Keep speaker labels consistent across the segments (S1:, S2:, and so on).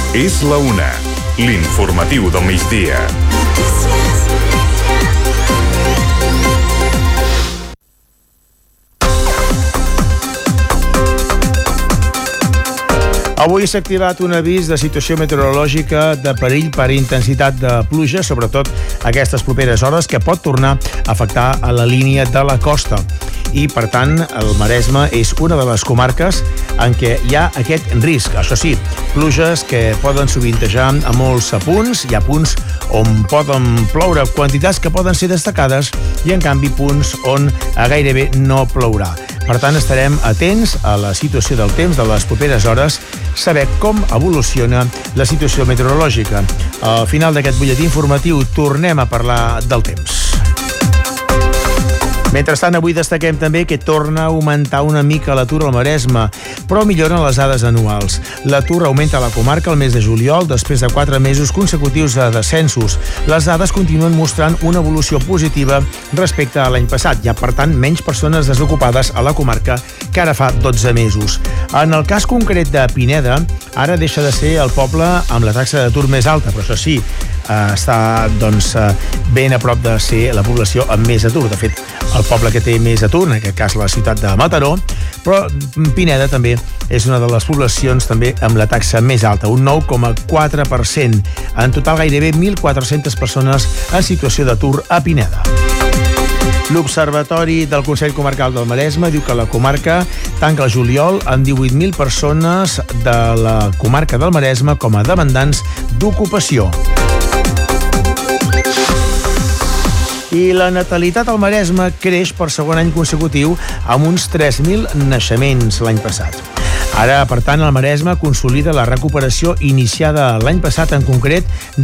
S1: És la una. L'informatiu del migdia.
S2: Avui s'ha activat un avís de situació meteorològica de perill per intensitat de pluja, sobretot aquestes properes hores, que pot tornar a afectar a la línia de la costa. I, per tant, el Maresme és una de les comarques en què hi ha aquest risc. Això sí, pluges que poden sovintejar a molts punts. Hi ha punts on poden ploure quantitats que poden ser destacades i, en canvi, punts on gairebé no plourà. Per tant, estarem atents a la situació del temps de les properes hores, saber com evoluciona la situació meteorològica. Al final d'aquest butlletí informatiu tornem a parlar del temps. Mentrestant, avui destaquem també que torna a augmentar una mica l'atur al Maresme, però milloren les dades anuals. L'atur augmenta a la comarca el mes de juliol després de 4 mesos consecutius de descensos. Les dades continuen mostrant una evolució positiva respecte a l'any passat. Hi ha, per tant, menys persones desocupades a la comarca que ara fa 12 mesos. En el cas concret de Pineda, ara deixa de ser el poble amb la taxa d'atur més alta, però això sí, està ben a prop de ser la població amb més atur. De fet, el poble que té més atur, en aquest cas la ciutat de Mataró, però Pineda també és una de les poblacions també amb la taxa més alta, un 9,4%. En total, gairebé 1.400 persones en situació d'atur a Pineda. L'Observatori del Consell Comarcal del Maresme diu que la comarca tanca el juliol amb 18.000 persones de la comarca del Maresme com a demandants d'ocupació. I la natalitat al Maresme creix per segon any consecutiu amb uns 3.000 naixements l'any passat. Ara, per tant, el Maresme consolida la recuperació iniciada l'any passat, en concret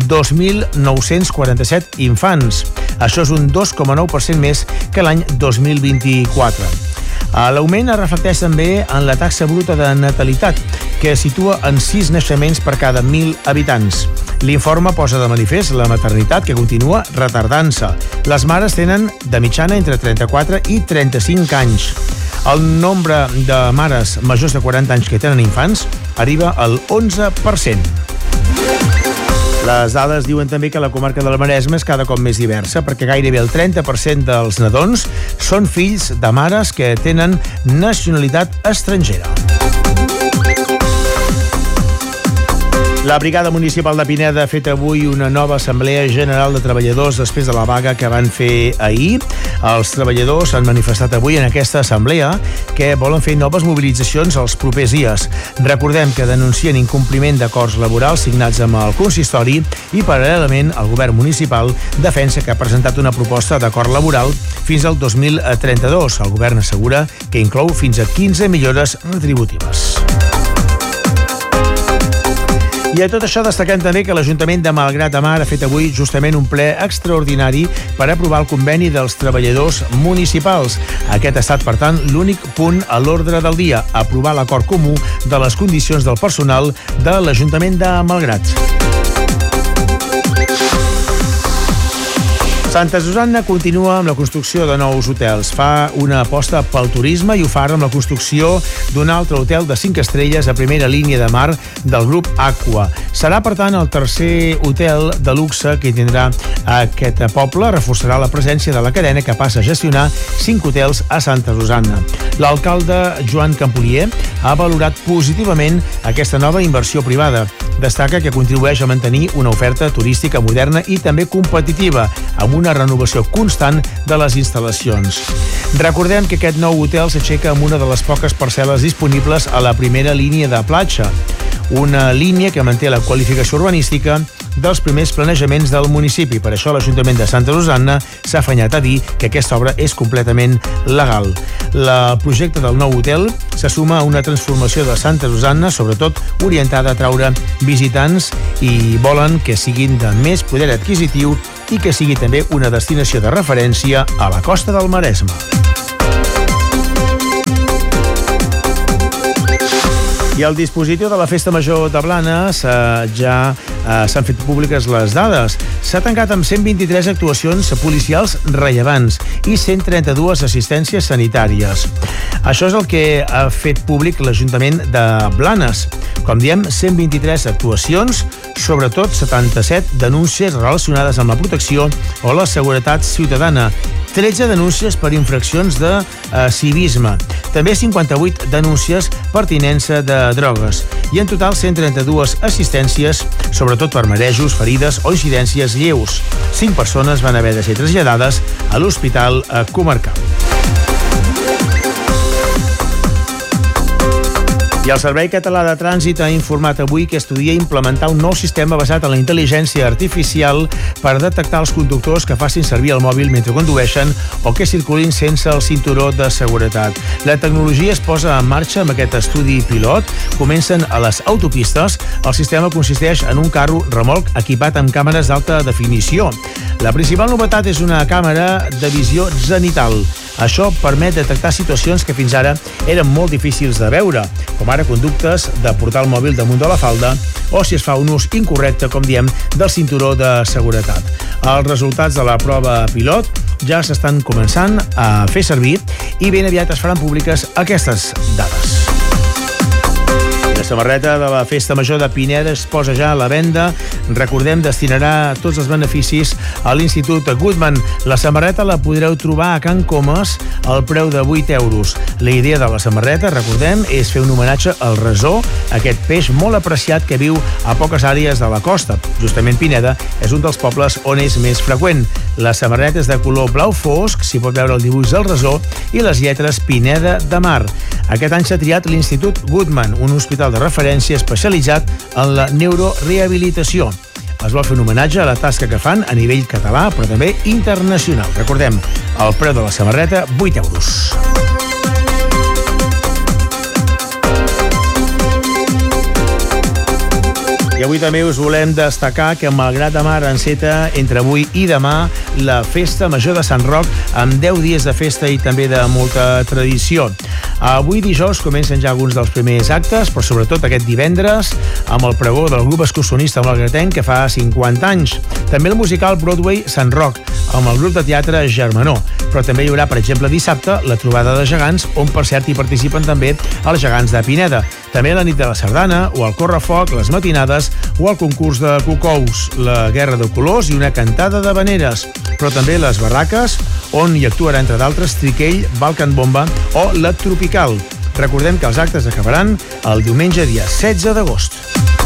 S2: 2.947 infants. Això és un 2,9% més que l'any 2024. L'augment es reflecteix també en la taxa bruta de natalitat, que es situa en 6 naixements per cada 1.000 habitants. L'informe posa de manifest la maternitat, que continua retardant-se. Les mares tenen de mitjana entre 34 i 35 anys. El nombre de mares majors de 40 anys que tenen infants arriba al 11%. Les dades diuen també que la comarca del Maresme és cada cop més diversa, perquè gairebé el 30% dels nadons són fills de mares que tenen nacionalitat estrangera. La Brigada Municipal de Pineda ha fet avui una nova Assemblea General de Treballadors després de la vaga que van fer ahir. Els treballadors s'han manifestat avui en aquesta assemblea que volen fer noves mobilitzacions els propers dies. Recordem que denuncien incompliment d'acords laborals signats amb el consistori i, paral·lelament, el govern municipal defensa que ha presentat una proposta d'acord laboral fins al 2032. El govern assegura que inclou fins a 15 millores retributives. I a tot això destaquem també que l'Ajuntament de Malgrat de Mar ha fet avui justament un ple extraordinari per aprovar el conveni dels treballadors municipals. Aquest ha estat, per tant, l'únic punt a l'ordre del dia, aprovar l'acord comú de les condicions del personal de l'Ajuntament de Malgrat. Santa Susanna continua amb la construcció de nous hotels. Fa una aposta pel turisme i ho fa amb la construcció d'un altre hotel de 5 estrelles a primera línia de mar del grup Aqua. Serà, per tant, el tercer hotel de luxe que tindrà aquest poble. Reforçarà la presència de la cadena, que passa a gestionar 5 hotels a Santa Susanna. L'alcalde Joan Campolier ha valorat positivament aquesta nova inversió privada. Destaca que contribueix a mantenir una oferta turística moderna i també competitiva, amb una renovació constant de les instal·lacions. Recordem que aquest nou hotel s'aixeca amb una de les poques parcel·les disponibles a la primera línia de platja, una línia que manté la qualificació urbanística dels primers planejaments del municipi. Per això l'Ajuntament de Santa Susanna s'ha afanyat a dir que aquesta obra és completament legal. El projecte del nou hotel se suma a una transformació de Santa Susanna, sobretot orientada a atraure visitants, i volen que siguin de més poder adquisitiu i que sigui també una destinació de referència a la costa del Maresme. I al dispositiu de la Festa Major de Blanes ja s'han fet públiques les dades. S'ha tancat amb 123 actuacions policials rellevants i 132 assistències sanitàries. Això és el que ha fet públic l'Ajuntament de Blanes. Com diem, 123 actuacions, sobretot 77 denúncies relacionades amb la protecció o la seguretat ciutadana, 13 denúncies per infraccions de civisme, també 58 denúncies per tinença de drogues i en total 132 assistències, sobretot per marejos, ferides o incidències lleus. 5 persones van haver de ser traslladades a l'hospital comarcal. I el Servei Català de Trànsit ha informat avui que estudia implementar un nou sistema basat en la intel·ligència artificial per detectar els conductors que facin servir el mòbil mentre condueixen o que circulin sense el cinturó de seguretat. La tecnologia es posa en marxa amb aquest estudi pilot. Comencen a les autopistes. El sistema consisteix en un carro remolc equipat amb càmeres d'alta definició. La principal novetat és una càmera de visió zenital. Això permet detectar situacions que fins ara eren molt difícils de veure, com ara conductes de portar el mòbil damunt de la falda o si es fa un ús incorrecte, com diem, del cinturó de seguretat. Els resultats de la prova pilot ja s'estan començant a fer servir i ben aviat es faran públiques aquestes dades. La samarreta de la Festa Major de Pineda es posa ja a la venda. Recordem, destinarà tots els beneficis a l'Institut Goodman. La samarreta la podreu trobar a Can Comas al preu de 8 euros. La idea de la samarreta, recordem, és fer un homenatge al resó, aquest peix molt apreciat que viu a poques àrees de la costa. Justament Pineda és un dels pobles on és més freqüent. La samarreta és de color blau fosc, s'hi pot veure el dibuix del resó i les lletres Pineda de Mar. Aquest any s'ha triat l'Institut Goodman, un hospital de referència especialitzat en la neurorehabilitació. Es vol fer un homenatge a la tasca que fan a nivell català, però també internacional. Recordem, el preu de la samarreta, 8 euros. I avui també us volem destacar que, malgrat de mar enceta entre avui i demà, la Festa Major de Sant Roc, amb 10 dies de festa i també de molta tradició. Avui dijous comencen ja alguns dels primers actes, però sobretot aquest divendres, amb el pregó del grup excursionista malgratenc que fa 50 anys. També el musical Broadway Sant Roc, amb el grup de teatre Germanó. Però també hi haurà, per exemple, dissabte, la trobada de gegants, on per cert hi participen també els gegants de Pineda. També la nit de la sardana, o el correfoc, les matinades, o el concurs de cocous, la guerra de colors i una cantada de veneres. Però també les barraques, on hi actuarà, entre d'altres, Triquell, Balkan Bomba o La Tropical. Recordem que els actes acabaran el diumenge dia 16 d'agost.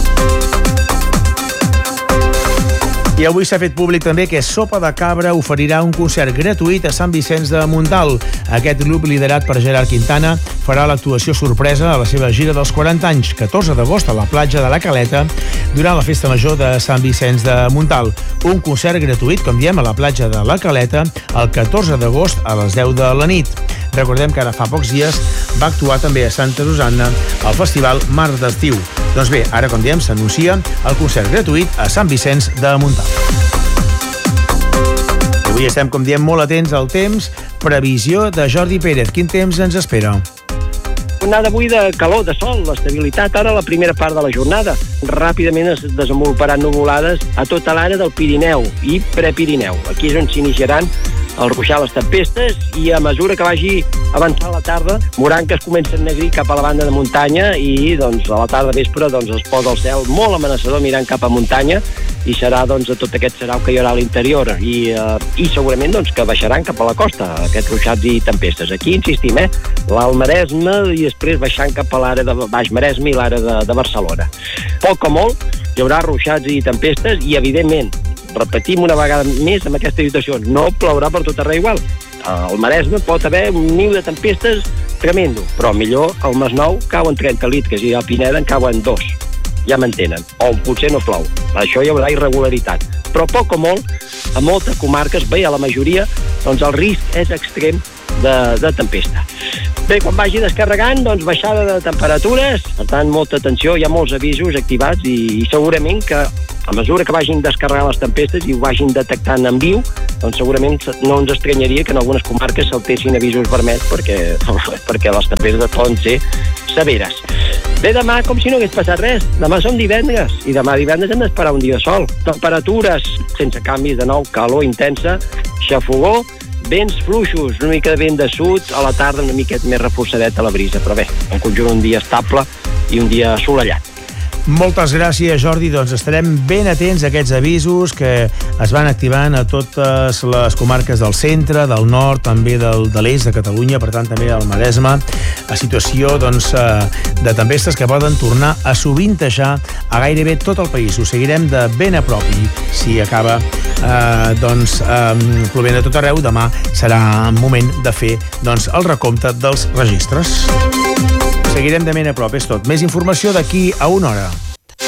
S2: I avui s'ha fet públic també que Sopa de Cabra oferirà un concert gratuït a Sant Vicenç de Montalt. Aquest grup, liderat per Gerard Quintana, farà l'actuació sorpresa a la seva gira dels 40 anys, 14 d'agost a la platja de la Caleta, durant la Festa Major de Sant Vicenç de Montalt. Un concert gratuït, com diem, a la platja de la Caleta, el 14 d'agost a les 10 de la nit. Recordem que ara fa pocs dies va actuar també a Santa Susanna al festival Mar d'Estiu. Doncs bé, ara, com diem, s'anuncia el concert gratuït a Sant Vicenç de Montalt. I avui estem, com diem, molt atents al temps. Previsió de Jordi Pérez. Quin temps ens espera?
S3: Jornada avui de calor, de sol, l'estabilitat ara a la primera part de la jornada. Ràpidament es desenvoluparan nuvolades a tota l'àrea del Pirineu i Prepirineu. Aquí és on s'iniciaran el ruixar, les tempestes, i a mesura que vagi avançant la tarda veuran que es comença a negrir cap a la banda de muntanya i doncs, a la tarda vespre es posa el cel molt amenaçador mirant cap a muntanya i serà doncs, tot aquest serau que hi haurà a l'interior i segurament doncs, que baixaran cap a la costa aquests ruixats i tempestes. Aquí insistim, l'Alt Maresme i després baixant cap a l'àrea de Baix Maresme i l'àrea de Barcelona. Poc o molt hi haurà ruixats i tempestes i evidentment repetim una vegada més amb aquesta situació, no plourà per tot arreu igual. Al Maresme pot haver un niu de tempestes tremendo, però millor al Masnou cauen 30 litres i a Pineda en cauen 2. Ja m'entenen. O potser no plou. Això hi haurà irregularitat. Però poc o molt, a moltes comarques, bé, a la majoria, doncs el risc és extrem de tempesta. Bé, quan vagi descarregant, doncs baixada de temperatures, per tant, molta atenció, hi ha molts avisos activats i segurament que a mesura que vagin descarregant les tempestes i ho vagin detectant en viu, doncs segurament no ens estranyaria que en algunes comarques saltessin avisos vermells perquè les tempestes poden ser severes. Bé, demà, com si no hagués passat res. Demà som divendres, i demà divendres hem d'esperar un dia de sol. Temperatures sense canvis, de nou, calor intensa, xafogó, vents fluixos, una mica de vent de sud, a la tarda una miqueta més reforçadet a la brisa, però bé, en conjunt un dia estable i un dia assolellat.
S2: Moltes gràcies, Jordi. Doncs estarem ben atents a aquests avisos que es van activant a totes les comarques del centre, del nord, també de l'est de Catalunya, per tant també al Maresme, a situació doncs, de tempestes que poden tornar a sovintejar a gairebé tot el país. Ho seguirem de ben a prop i si acaba plovent a tot arreu, demà serà moment de fer doncs, el recompte dels registres. Seguirem de ben a prop, és tot. Més informació d'aquí a una hora.